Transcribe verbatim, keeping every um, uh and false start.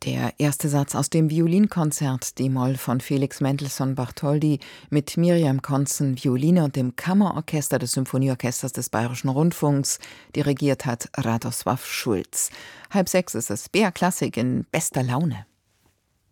Der erste Satz aus dem Violinkonzert D-Moll von Felix Mendelssohn Bartholdy mit Miriam Konzen, Violine und dem Kammerorchester des Symphonieorchesters des Bayerischen Rundfunks. Dirigiert hat Radosław Schulz. Halb sechs ist es. B R Klassik in bester Laune.